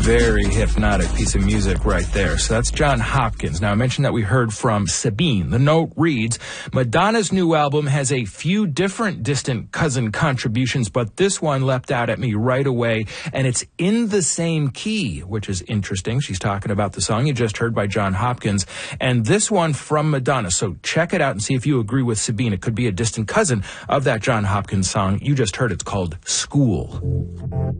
Very hypnotic piece of music right there. So that's John Hopkins. Now, I mentioned that we heard from Sabine. The note reads, Madonna's new album has a few different distant cousin contributions, but this one leapt out at me right away, and it's in the same key, which is interesting. She's talking about the song you just heard by John Hopkins, and this one from Madonna. So check it out and see if you agree with Sabine. It could be a distant cousin of that John Hopkins song you just heard. It's called School.